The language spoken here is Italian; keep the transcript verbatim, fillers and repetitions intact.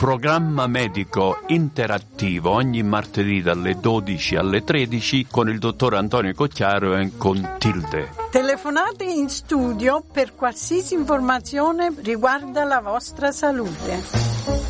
programma medico interattivo ogni martedì dalle dodici alle tredici con il dottor Antonio Cocchiaro e con Tilde. Telefonate in studio per qualsiasi informazione riguarda la vostra salute.